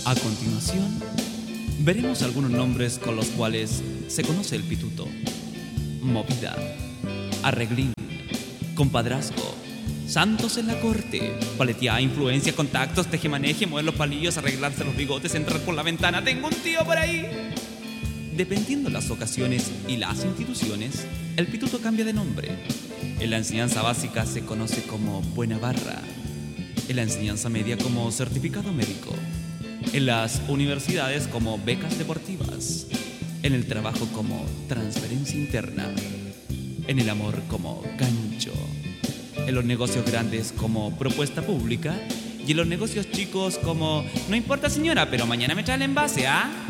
A continuación, veremos algunos nombres con los cuales se conoce el pituto: movida, arreglín, compadrazgo, santos en la corte, paleteada, influencia, contactos, tejemaneje, mover los palillos, arreglarse los bigotes, entrar por la ventana. ¡Tengo un tío por ahí! Dependiendo las ocasiones y las instituciones, el pituto cambia de nombre. En la enseñanza básica se conoce como buena barra, en la enseñanza media como certificado médico, en las universidades como becas deportivas, en el trabajo como transferencia interna, en el amor como gancho, en los negocios grandes como propuesta pública y en los negocios chicos como no importa señora, pero mañana me trae el envase, ¿ah?